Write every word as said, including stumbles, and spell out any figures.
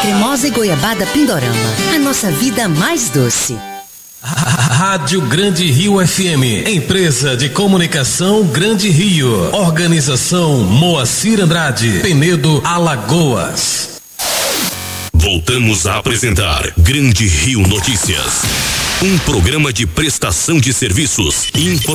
cremosa e goiabada Pindorama. A nossa vida mais doce. Rádio Grande Rio F M, empresa de comunicação Grande Rio, organização Moacir Andrade, Penedo, Alagoas. Voltamos a apresentar Grande Rio Notícias, um programa de prestação de serviços, informações